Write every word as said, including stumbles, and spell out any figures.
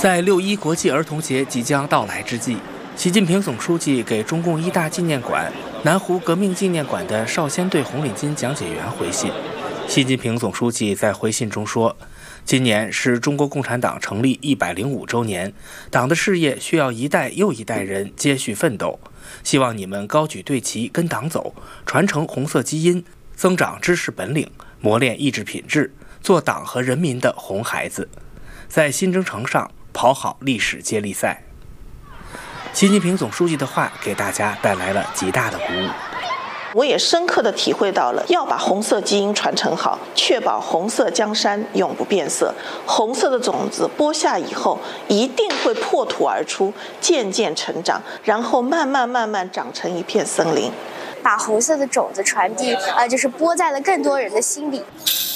在六一国际儿童节即将到来之际，习近平总书记给中共一大纪念馆南湖革命纪念馆的少先队红领巾讲解员回信。习近平总书记在回信中说，今年是中国共产党成立一百零五周年，党的事业需要一代又一代人接续奋斗，希望你们高举队旗跟党走，传承红色基因，增长知识本领，磨练意志品质，做党和人民的红孩子，在新征程上跑好历史接力赛。习近平总书记的话给大家带来了极大的鼓舞。 我也深刻地体会到了要把红色基因传承好，确保红色江山永不变色。红色的种子播下以后，一定会破土而出，渐渐成长，然后慢慢慢慢长成一片森林。 把红色的种子传递，呃，就是播在了更多人的心里。